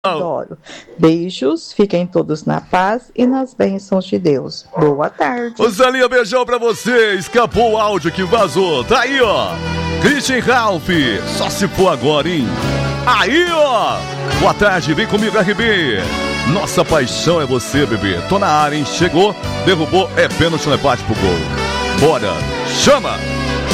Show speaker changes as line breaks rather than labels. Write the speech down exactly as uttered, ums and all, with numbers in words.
Adoro. Beijos, fiquem todos na paz e nas bênçãos de Deus. Boa tarde.
Ô Zelinha, beijão pra você. Escapou o áudio que vazou. Tá aí, ó. Christian Ralph, só se for agora, hein? Aí, ó. Boa tarde, vem comigo, R B. Nossa paixão é você, bebê. Tô na área, hein? Chegou, derrubou, é pênalti, não é bate pro gol. Bora, chama!